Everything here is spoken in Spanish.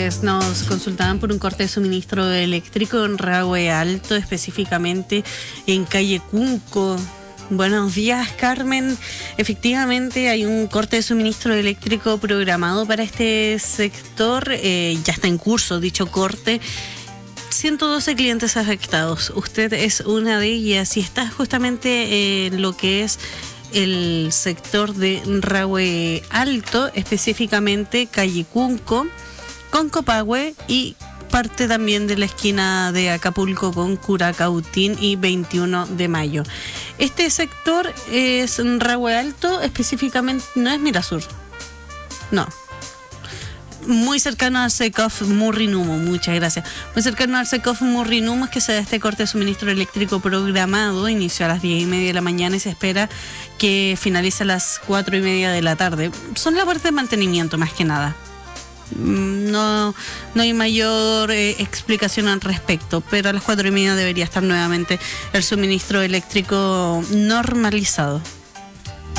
tardes. Nos consultaban por un corte de suministro eléctrico en Rahue Alto, específicamente en calle Cunco. Buenos días, Carmen. Efectivamente, hay un corte de suministro eléctrico programado para este sector. Ya está en curso dicho corte. 112 clientes afectados. Usted es una de ellas y está justamente en lo que es el sector de Rahue Alto, específicamente calle Cunco, con Copahue y parte también de la esquina de Acapulco con Curacautín y 21 de mayo. Este sector es Rahue Alto, específicamente, no es Mirasur, no. Muy cercano al Secov Murrinumo, muchas gracias. Muy cercano al Secov Murrinumo es que se da este corte de suministro eléctrico programado. Inició a las 10:30 de la mañana y se espera que finalice a las 4:30 de la tarde. Son labores de mantenimiento más que nada. No hay mayor explicación al respecto, pero a las 4:30 debería estar nuevamente el suministro eléctrico normalizado.